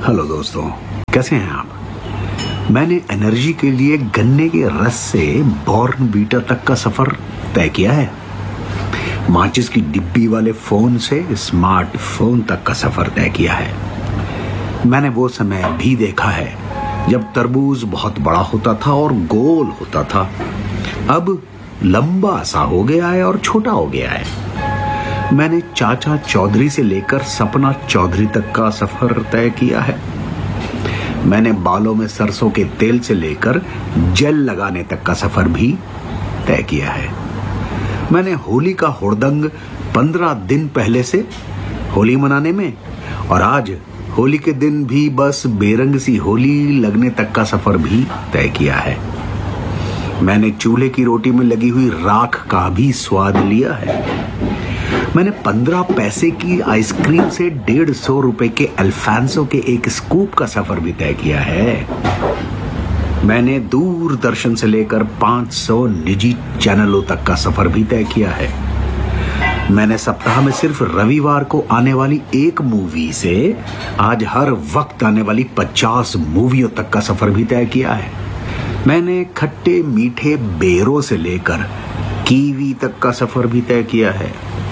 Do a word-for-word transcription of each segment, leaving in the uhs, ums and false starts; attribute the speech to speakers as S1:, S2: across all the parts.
S1: Hello दोस्तों, कैसे हैं आप। मैंने एनर्जी के लिए गन्ने के रस से बॉर्नवीटा तक का सफर तय किया है। माचिस की डिब्बी वाले फोन से स्मार्टफोन तक का सफर तय किया है। मैंने वो समय भी देखा है जब तरबूज बहुत बड़ा होता था और गोल होता था, अब लंबा सा हो गया है और छोटा हो गया है। मैंने चाचा चौधरी से लेकर सपना चौधरी तक का सफर तय किया है। मैंने बालों में सरसों के तेल से लेकर जेल लगाने तक का सफर भी तय किया है। मैंने होली का हुड़दंग पंद्रह दिन पहले से होली मनाने में और आज होली के दिन भी बस बेरंग सी होली लगने तक का सफर भी तय किया है। मैंने चूल्हे की रोटी में लगी हुई राख का भी स्वाद लिया है। मैंने पंद्रह पैसे की आइसक्रीम से डेढ़ सौ रुपए के अल्फांसो के एक स्कूप का सफर भी तय किया है। मैंने दूरदर्शन से लेकर पांच सौ निजी चैनलों तक का सफर भी तय किया है। मैंने सप्ताह में सिर्फ रविवार को आने वाली एक मूवी से आज हर वक्त आने वाली पचास मूवियों तक का सफर भी तय किया है। मैंने खट्टे मीठे बेरों से लेकर कीवी तक का सफर भी तय किया है।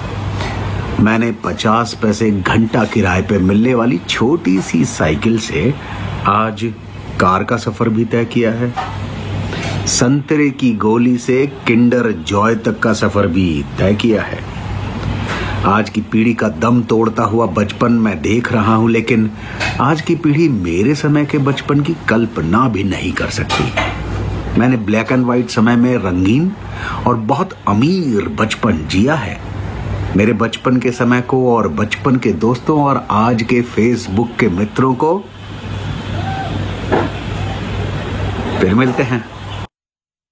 S1: मैंने पचास पैसे घंटा किराए पे मिलने वाली छोटी सी साइकिल से आज कार का सफर भी तय किया है। संतरे की गोली से किंडर जॉय तक का सफर भी तय किया है। आज की पीढ़ी का दम तोड़ता हुआ बचपन मैं देख रहा हूं, लेकिन आज की पीढ़ी मेरे समय के बचपन की कल्पना भी नहीं कर सकती। मैंने ब्लैक एंड व्हाइट समय में रंगीन और बहुत अमीर बचपन जिया है। मेरे बचपन के समय को और बचपन के दोस्तों और आज के फेसबुक के मित्रों को फिर मिलते हैं।